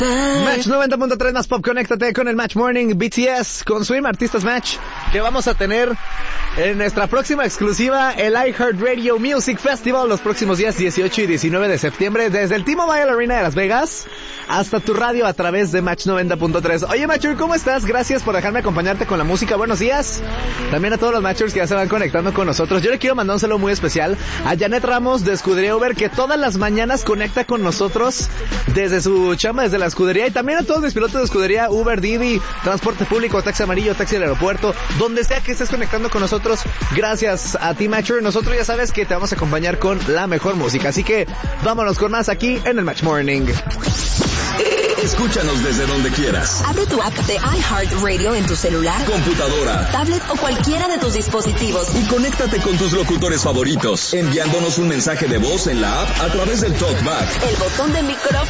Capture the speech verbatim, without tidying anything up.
Match noventa punto tres más pop, conéctate con el Match Morning B T S con Swim Artistas Match, que vamos a tener en nuestra próxima exclusiva, el iHeartRadio Music Festival, los próximos días dieciocho y diecinueve de septiembre, desde el T-Mobile Arena de Las Vegas hasta tu radio a través de Match noventa punto tres. Oye, Matcher, ¿cómo estás? Gracias por dejarme acompañarte con la música. Buenos días. También a todos los Matchers que ya se van conectando con nosotros. Yo le quiero mandar un saludo muy especial a Janet Ramos de Escudería Uber, que todas las mañanas conecta con nosotros desde su chamba, desde la escudería, y también a todos mis pilotos de escudería, Uber, Didi, Transporte Público, Taxi Amarillo, Taxi del Aeropuerto, donde sea que estés conectando con nosotros. Gracias a ti, Matcher. Nosotros ya sabes que te vamos a acompañar con la mejor música, así que vámonos con más aquí en el Match Morning. Escúchanos desde donde quieras. Abre tu app de iHeartRadio en tu celular, computadora, tablet o cualquiera de tus dispositivos. Y conéctate con tus locutores favoritos, enviándonos un mensaje de voz en la app a través del TalkBack, el botón de micrófono